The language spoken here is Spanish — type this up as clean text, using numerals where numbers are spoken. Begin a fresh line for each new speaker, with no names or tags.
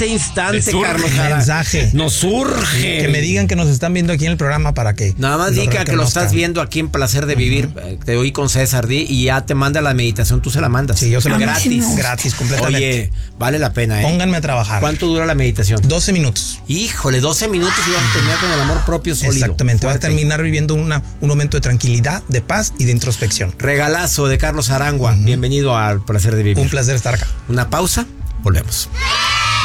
este instante,
surge
Carlos
un
Jara.
mensaje.
Nos surge.
Que me digan que nos están viendo aquí en el programa para que...
Nada más diga que lo estás viendo aquí en Placer de Vivir. Te oí con César D y ya te manda la meditación. Tú se la mandas.
Sí, yo se la
gratis.
Gratis, completamente.
Oye, vale la pena, ¿eh?
Pónganme a trabajar.
¿Cuánto dura la meditación?
12 minutos.
Híjole, 12 minutos y vas a terminar con el amor propio sólido.
Exactamente. Vas a
Fuerte.
terminar viviendo un momento de tranquilidad, de paz y de introspección.
Regalazo de Carlos Arangua. Bienvenido al Placer de Vivir.
Un placer estar acá.
Una pausa. Volvemos.